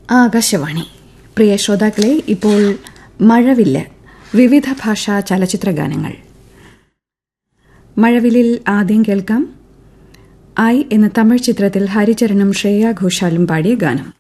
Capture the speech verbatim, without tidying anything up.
ആകാശവാണി. പ്രിയ ശ്രോതാക്കളെ, ഇപ്പോൾ മഴവില്ല് വിവിധ ഭാഷാ ചലച്ചിത്ര ഗാനങ്ങൾ. മഴവില്ലിൽ ആദ്യം കേൾക്കാം ഐ എന്ന തമിഴ് ചിത്രത്തിൽ ഹരിചരണും ശ്രേയ ഘോഷാലും പാടിയ ഗാനം.